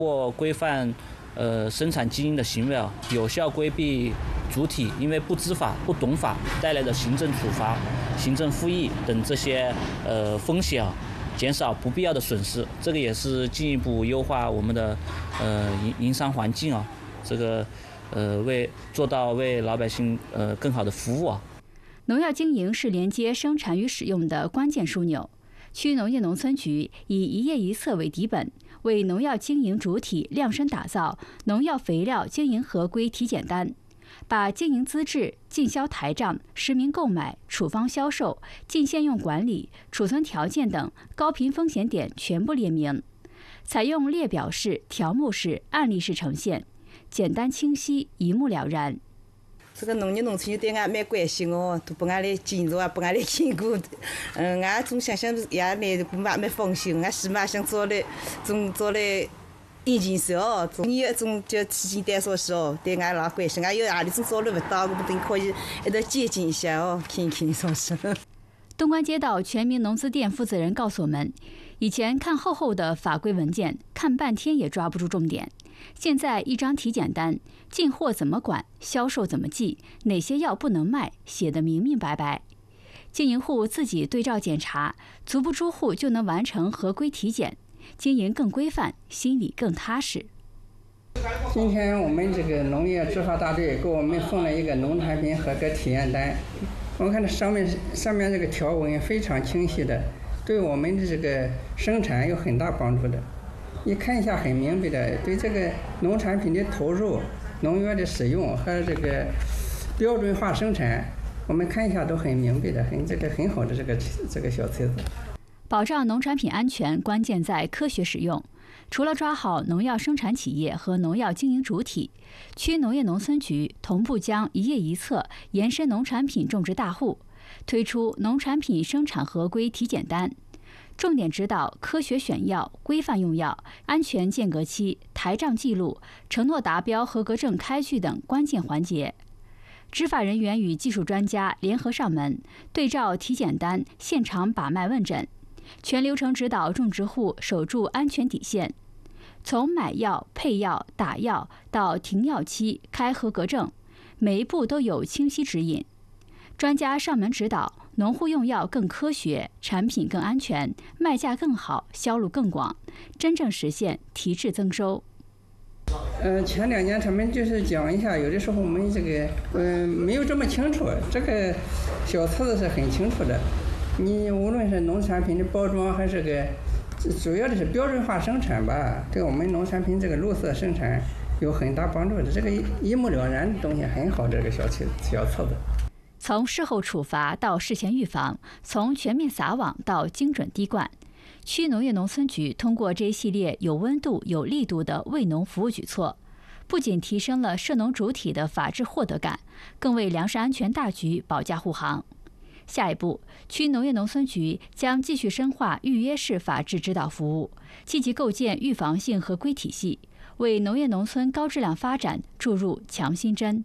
或规范生产经营的行为有效规避主体因为不知法、不懂法带来的行政处罚、行政复议等这些风险减少不必要的损失。这个也是进一步优化我们的营商环境这个做到为老百姓更好的服务农药经营是连接生产与使用的关键枢纽。区农业农村局以一叶一册为底本，为农药经营主体量身打造农药肥料经营合规体检单，把经营资质、进销台账、实名购买、处方销售、进限用管理、储存条件等高频风险点全部列明，采用列表式、条目式、案例式呈现，简单清晰，一目了然。 这个农业农村就对俺蛮关心都帮俺来监督帮俺来评估。俺总想也来蛮放心，俺起码想做来研究些你总叫体检单说是对俺老关心，俺有哪里总做了不到，我们等可以一道接近一下看看说是。 东关街道全民农资店负责人告诉我们，以前看厚厚的法规文件，看半天也抓不住重点。现在一张体检单，进货怎么管，销售怎么记，哪些药不能卖，写得明明白白。经营户自己对照检查，足不出户就能完成合规体检，经营更规范，心里更踏实。 今天我们这个农业执法大队给我们送了一个农产品合格体验单，我看这上面这个条文非常清晰的，对我们的这个生产有很大帮助的。一看一下很明白的，对这个农产品的投入、农药的使用和这个标准化生产，我们看一下都很明白的，很好的这个小册子。 保障农产品安全，关键在科学使用。除了抓好农药生产企业和农药经营主体，区农业农村局同步将一叶一册延伸农产品种植大户，推出农产品生产合规体检单，重点指导科学选药、规范用药、安全间隔期、台账记录、承诺达标合格证开具等关键环节。执法人员与技术专家联合上门，对照体检单现场把脉问诊，全流程指导种植户守住安全底线。从买药、配药、打药到停药期、开合格证，每一步都有清晰指引。专家上门指导，农户用药更科学，产品更安全，卖价更好，销路更广，真正实现提质增收。 前2年他们就是讲一下，有的时候我们这个没有这么清楚，这个小册子是很清楚的。你无论是农产品的包装还是主要的是标准化生产吧，对我们农产品这个绿色生产有很大帮助的。这个一目了然的东西很好，这个小册子。 从事后处罚到事前预防，从全面撒网到精准滴灌，区农业农村局通过这一系列有温度、有力度的为农服务举措，不仅提升了涉农主体的法治获得感，更为粮食安全大局保驾护航。下一步，区农业农村局将继续深化预约式法治指导服务，积极构建预防性合规体系，为农业农村高质量发展注入强心针。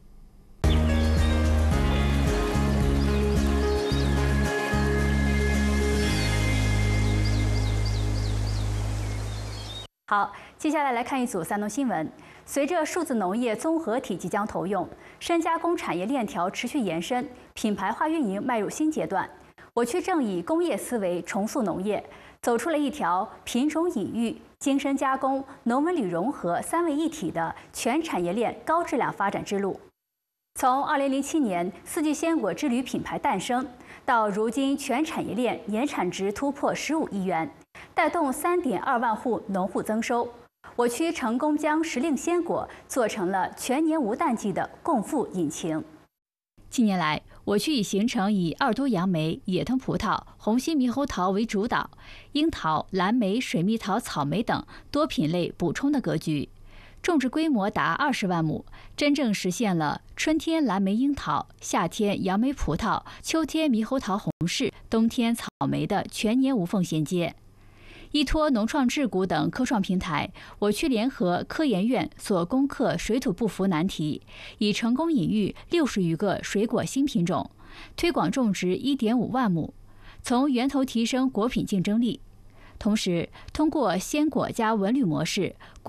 好，接下来看一组3农新闻。随着数字农业综合体即将投用，深加工产业链条持续延伸，品牌化运营迈入新阶段。我区正以工业思维重塑农业，走出了一条品种隐喻、精深加工、农文旅融合3位一体的全产业链高质量发展之路。从2007年四季鲜果之旅品牌诞生，到如今全产业链年产值突破15亿元，带动3.2万户农户增收。我区成功将时令鲜果做成了全年无淡季的共富引擎。近年来，我区已形成以2都杨梅、野藤葡萄、红心猕猴桃为主导，樱桃、蓝莓、水蜜桃、草莓等多品类补充的格局，种植规模达20万亩，真正实现了春天蓝莓樱桃、夏天杨梅葡萄、秋天猕猴桃红柿、冬天草莓的全年无缝衔接。依托农创智谷等科创平台，我区联合科研院所攻克水土不服难题，已成功引育60余个水果新品种，推广种植1.5万亩，从源头提升果品竞争力。同时，通过鲜果加文旅模式，